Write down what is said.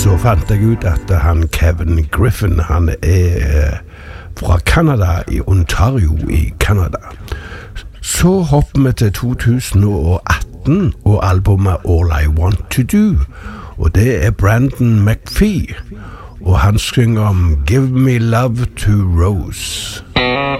så fant jeg ut at han Kevin Griffin, han fra Canada, i Ontario i Canada. Så hopper vi til 2018 og albumet All I Want To Do, og det Brandon McPhee, og han synger om Give Me Love to Rose.